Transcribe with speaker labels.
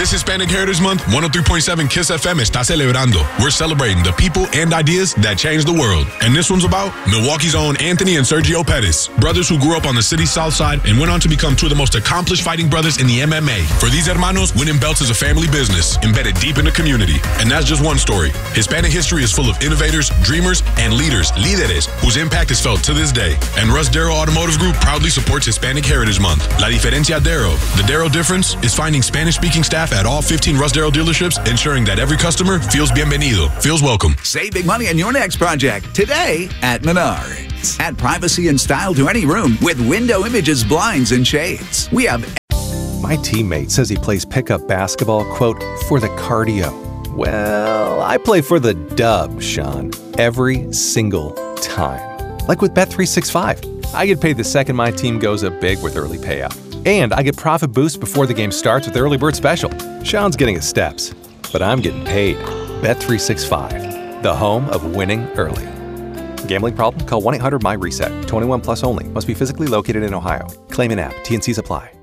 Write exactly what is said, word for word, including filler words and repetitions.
Speaker 1: This Hispanic Heritage Month, one oh three point seven Kiss F M está celebrando. We're celebrating the people and ideas that changed the world. And this one's about Milwaukee's own Anthony and Sergio Pettis, brothers who grew up on the city's south side and went on to become two of the most accomplished fighting brothers in the M M A. For these hermanos, winning belts is a family business, embedded deep in the community. And that's just one story. Hispanic history is full of innovators, dreamers, and leaders, líderes, whose impact is felt to this day. And Russ Darrow Automotive Group proudly supports Hispanic Heritage Month. La diferencia Darrow. The Darrow difference is finding Spanish-speaking staff at all fifteen Russ Darrow dealerships, ensuring that every customer feels bienvenido, feels welcome.
Speaker 2: Save big money on your next project today at Menards. Add privacy and style to any room with Window Images blinds and shades. We have...
Speaker 3: My teammate says he plays pickup basketball, quote, for the cardio. Well, I play for the dub, Sean, every single time. Like with Bet three sixty-five. I get paid the second my team goes up big with early payout. And I get profit boosts before the game starts with Early Bird Special. Sean's getting his steps, but I'm getting paid. Bet three sixty-five, the home of winning early. Gambling problem? Call one eight hundred M Y RESET. twenty-one plus only. Must be physically located in Ohio. Claim in app. T and Cs apply.